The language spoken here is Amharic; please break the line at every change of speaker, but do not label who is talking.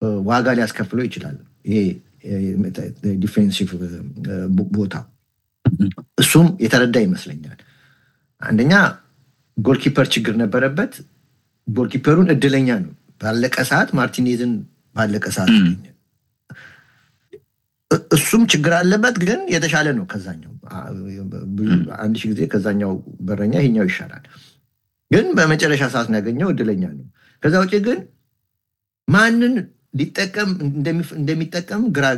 ዋጋ ሊያስከፍለው ይችላል ይሄ ዲፌንሲቭ ቦታ እሱም የተረዳ ይመስለኛል አንደኛ ጎልኪፐር ችግር ነበረበት ጎልኪፐሩን እድለኛ ነው ባለቀ ሰዓት ማርቲኔዝን ባለቀ ሰዓት እሱም ችግር አለበት ግን የተሻለ ነው ከዛኛው አንድ ሺህ ጊዜ ከዛኛው በረኛ ይሄኛው ይሻላል ግን በመጨረሻ ሰዓት ያገኘው እድለኛ ነው ከዛ ውጪ ግን ማንን ሊጠቀም እንደሚጠቀም ግራ